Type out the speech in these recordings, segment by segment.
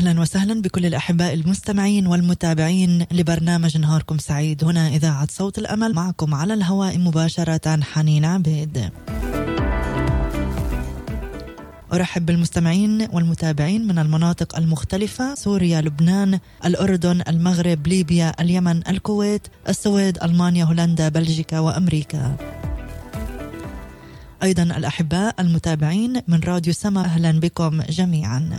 أهلا وسهلا بكل الأحباء المستمعين والمتابعين لبرنامج نهاركم سعيد. هنا إذاعة صوت الأمل، معكم على الهواء مباشرة حنين عبيد. أرحب بالمستمعين والمتابعين من المناطق المختلفة: سوريا، لبنان، الأردن، المغرب، ليبيا، اليمن، الكويت، السويد، ألمانيا، هولندا، بلجيكا وأمريكا. أيضا الأحباء المتابعين من راديو سما، أهلا بكم جميعا.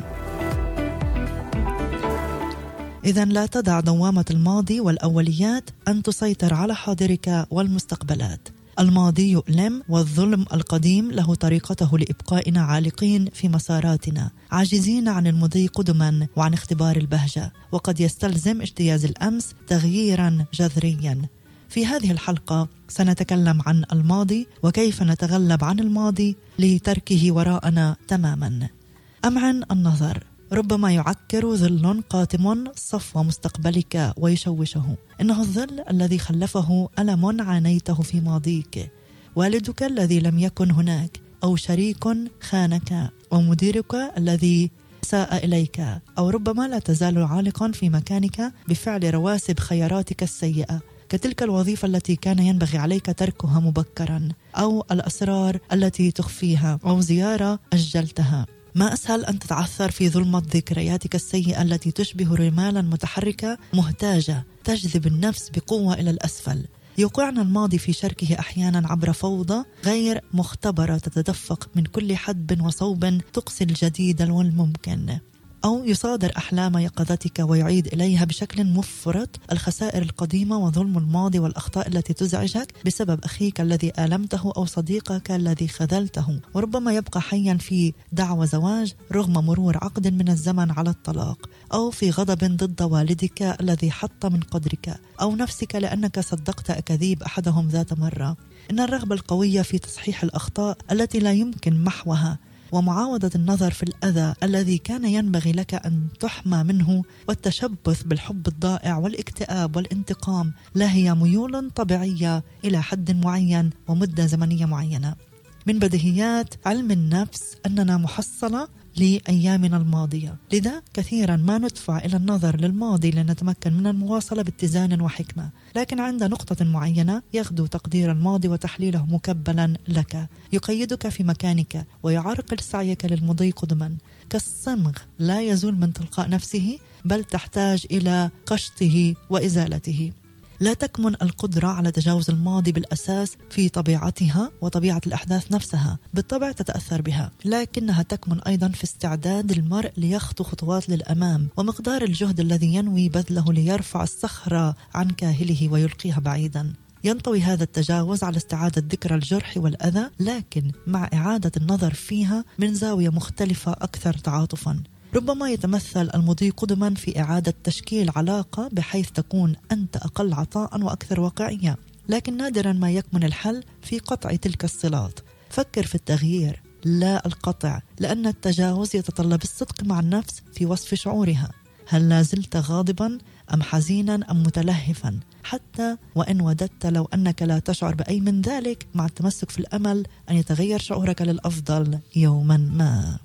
إذن لا تدع دوامة الماضي والأوليات أن تسيطر على حاضرك والمستقبلات. الماضي يؤلم، والظلم القديم له طريقته لإبقائنا عالقين في مساراتنا، عاجزين عن المضي قدما وعن اختبار البهجة، وقد يستلزم اجتياز الأمس تغييرا جذريا. في هذه الحلقة سنتكلم عن الماضي وكيف نتغلب عن الماضي لتركه وراءنا تماما. أمعن النظر، ربما يعكر ظل قاتم صفو مستقبلك ويشوشه. إنه الظل الذي خلفه ألم عانيته في ماضيك، والدك الذي لم يكن هناك، أو شريك خانك، أو مديرك الذي ساء إليك، أو ربما لا تزال عالقا في مكانك بفعل رواسب خياراتك السيئة، كتلك الوظيفة التي كان ينبغي عليك تركها مبكرا، أو الأسرار التي تخفيها، أو زيارة أجلتها. ما أسهل أن تتعثر في ظلمة ذكرياتك السيئة التي تشبه رمالا متحركة مهتاجة تجذب النفس بقوة إلى الأسفل. يوقعنا الماضي في شركه أحيانا عبر فوضى غير مختبرة تتدفق من كل حدب وصوب تقصي الجديد والممكن، أو يصادر أحلام يقظتك ويعيد إليها بشكل مفرط الخسائر القديمة وظلم الماضي والأخطاء التي تزعجك بسبب أخيك الذي آلمته أو صديقك الذي خذلته، وربما يبقى حيا في دعوى زواج رغم مرور عقد من الزمن على الطلاق، أو في غضب ضد والدك الذي حط من قدرك، أو نفسك لأنك صدقت أكاذيب أحدهم ذات مرة. إن الرغبة القوية في تصحيح الأخطاء التي لا يمكن محوها ومعاودة النظر في الأذى الذي كان ينبغي لك أن تحمى منه، والتشبث بالحب الضائع والاكتئاب والانتقام، لا هي ميول طبيعية إلى حد معين ومدة زمنية معينة. من بديهيات علم النفس أننا محصلة لأيامنا الماضية، لذا كثيرا ما ندفع إلى النظر للماضي لنتمكن من المواصلة باتزان وحكمة، لكن عند نقطة معينة يغدو تقدير الماضي وتحليله مكبلا لك، يقيدك في مكانك ويعرقل سعيك للمضي قدما. كالصمغ لا يزول من تلقاء نفسه، بل تحتاج إلى قشطه وإزالته. لا تكمن القدرة على تجاوز الماضي بالأساس في طبيعتها وطبيعة الأحداث نفسها، بالطبع تتأثر بها، لكنها تكمن أيضا في استعداد المرء ليخطو خطوات للأمام، ومقدار الجهد الذي ينوي بذله ليرفع الصخرة عن كاهله ويلقيها بعيدا. ينطوي هذا التجاوز على استعادة ذكرى الجرح والأذى، لكن مع إعادة النظر فيها من زاوية مختلفة أكثر تعاطفا. ربما يتمثل المضي قدما في إعادة تشكيل علاقة بحيث تكون أنت أقل عطاء وأكثر واقعية، لكن نادرا ما يكمن الحل في قطع تلك الصلات. فكر في التغيير لا القطع، لأن التجاوز يتطلب الصدق مع النفس في وصف شعورها. هل لا زلت غاضبا أم حزينا أم متلهفا؟ حتى وإن وددت لو أنك لا تشعر بأي من ذلك، مع التمسك في الأمل أن يتغير شعورك للأفضل يوما ما.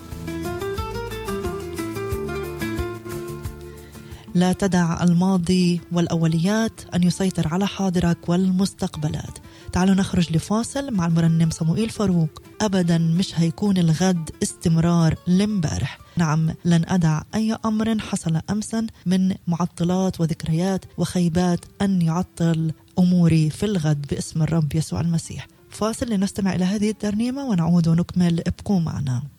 لا تدع الماضي والأوليات أن يسيطر على حاضرك والمستقبلات. تعالوا نخرج لفاصل مع المرنم صموئيل فاروق. أبدا مش هيكون الغد استمرار لمبارح. نعم، لن أدع أي أمر حصل أمسا من معطلات وذكريات وخيبات أن يعطل أموري في الغد باسم الرب يسوع المسيح. فاصل لنستمع إلى هذه الترنيمة ونعود ونكمل. ابقوا معنا.